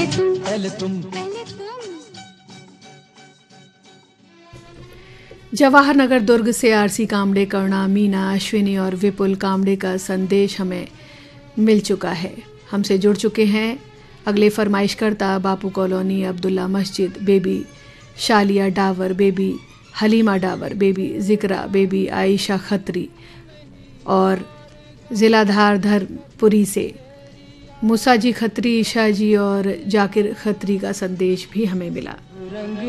पहले तुम। जवाहर नगर दुर्ग से आरसी कामड़े, करुणा, मीना, अश्विनी और विपुल कामड़े का संदेश हमें मिल चुका है। हमसे जुड़ चुके हैं अगले फरमाइशकर्ता बापू कॉलोनी, अब्दुल्ला मस्जिद, baby Shaliya Dawar, baby Halima Dawar, baby जिक्रा, बेबी आयशा खत्री और ज़िला धारधरपुरी से मूसा जी खत्री, ईशा जी और जाकिर खत्री का संदेश भी हमें मिला।